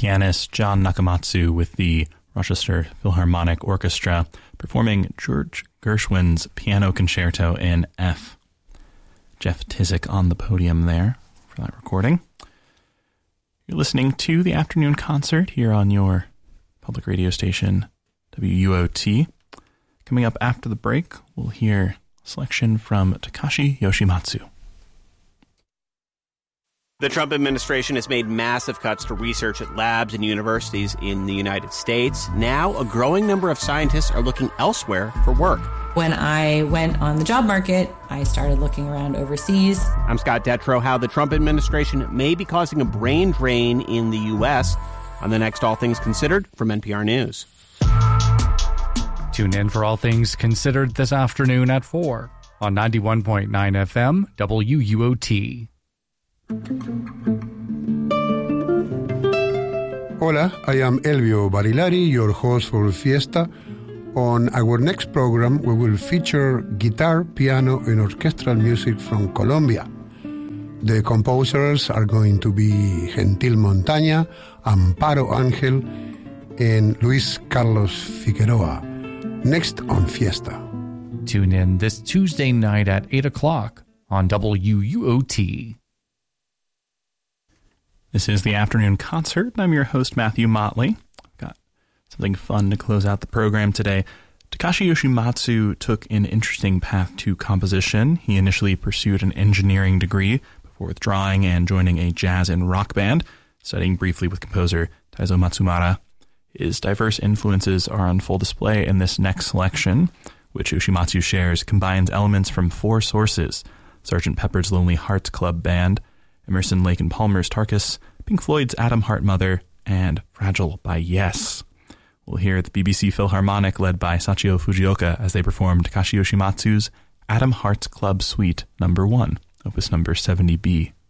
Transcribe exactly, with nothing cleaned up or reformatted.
pianist John Nakamatsu with the Rochester Philharmonic Orchestra performing George Gershwin's Piano Concerto in F. Jeff Tizik on the podium there for that recording. You're listening to the afternoon concert here on your public radio station, W U O T. Coming up after the break, we'll hear a selection from Takashi Yoshimatsu. The Trump administration has made massive cuts to research at labs and universities in the United States. Now, a growing number of scientists are looking elsewhere for work. When I went on the job market, I started looking around overseas. I'm Scott Detrow. How the Trump administration may be causing a brain drain in the U S on the next All Things Considered from N P R News. Tune in for All Things Considered this afternoon at four on ninety-one point nine F M W U O T. Hola, I am Elvio Barilari, your host for Fiesta. On our next program, we will feature guitar, piano, and orchestral music from Colombia. The composers are going to be Gentil Montaña, Amparo Ángel, and Luis Carlos Figueroa. Next on Fiesta. Tune in this Tuesday night at eight o'clock on W U O T. This is the afternoon concert. I'm your host, Matthew Motley. I've got something fun to close out the program today. Takashi Yoshimatsu took an interesting path to composition. He initially pursued an engineering degree before withdrawing and joining a jazz and rock band, studying briefly with composer Taizo Matsumara. His diverse influences are on full display in this next selection, which Yoshimatsu shares combines elements from four sources: Sergeant Pepper's Lonely Hearts Club Band, Emerson, Lake and Palmer's Tarkus, Pink Floyd's Atom Heart Mother, and Fragile by Yes. We'll hear the B B C Philharmonic led by Sachio Fujioka as they perform Takashi Yoshimatsu's Atom Hearts Club Suite number one, opus number seventy B.